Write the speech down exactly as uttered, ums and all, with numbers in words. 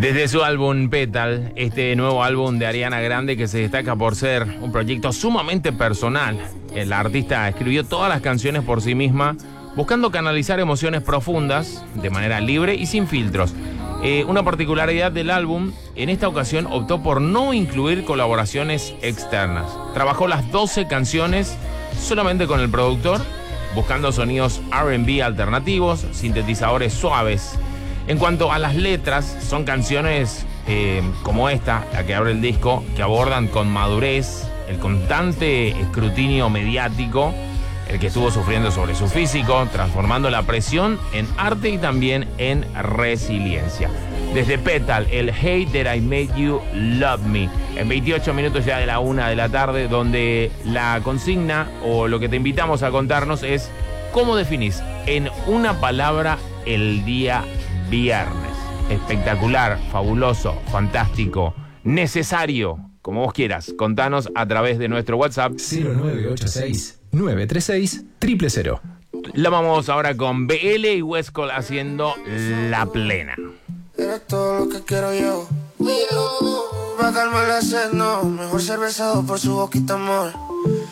Desde su álbum Petal, este nuevo álbum de Ariana Grande que se destaca por ser un proyecto sumamente personal. La artista escribió todas las canciones por sí misma, buscando canalizar emociones profundas de manera libre y sin filtros. Eh, una particularidad del álbum, en esta ocasión optó por no incluir colaboraciones externas. Trabajó las doce canciones solamente con el productor, buscando sonidos R and B alternativos, sintetizadores suaves. En cuanto a las letras, son canciones eh, como esta, la que abre el disco, que abordan con madurez el constante escrutinio mediático, el que estuvo sufriendo sobre su físico, transformando la presión en arte y también en resiliencia. Desde Petal, el Hey That I Made You Love Me, en veintiocho minutos ya de la una de la tarde, donde la consigna o lo que te invitamos a contarnos es cómo definís en una palabra el día viernes. Espectacular, fabuloso, fantástico, necesario, como vos quieras. Contanos a través de nuestro WhatsApp cero nueve ocho seis, nueve tres seis, cero cero cero. La vamos ahora con B L y Westcol haciendo La Plena. Eres todo lo que quiero yo. Pa' calmar la sed, no. Mejor ser besado por su boquita, amor.